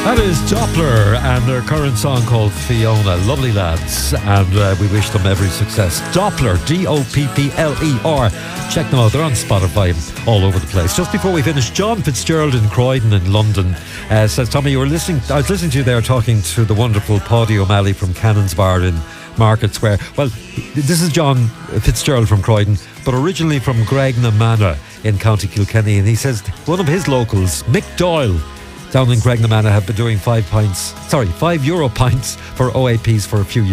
That is Doppler and their current song called Fiona. Lovely lads, and we wish them every success. Doppler, Doppler. Check them out, they're on Spotify all over the place. Just before we finish, John Fitzgerald in Croydon in London says, Tommy, I was listening to you there talking to the wonderful Paddy O'Malley from Cannon's Bar in Market Square. Well, this is John Fitzgerald from Croydon, but originally from Gregna Manor in County Kilkenny, and he says one of his locals, Mick Doyle, down in Gregna Manor, have been doing €5 pints for OAPs for a few years.